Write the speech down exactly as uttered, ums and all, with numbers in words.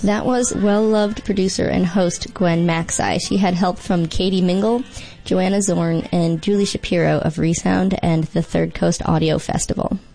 That was well-loved producer and host Gwen Maxey. She had help from Katie Mingle, Joanna Zorn, and Julie Shapiro of Resound and the Third Coast Audio Festival.